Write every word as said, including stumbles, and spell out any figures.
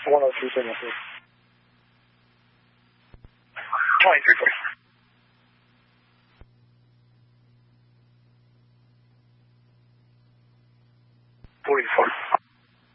one oh two seven six. twenty-three forty. forty-four.